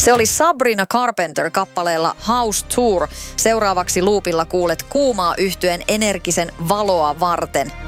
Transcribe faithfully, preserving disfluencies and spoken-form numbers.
Se oli Sabrina Carpenter kappaleella House Tour. Seuraavaksi loopilla kuulet Kuumaa yhtyeen energisen Valoa varten.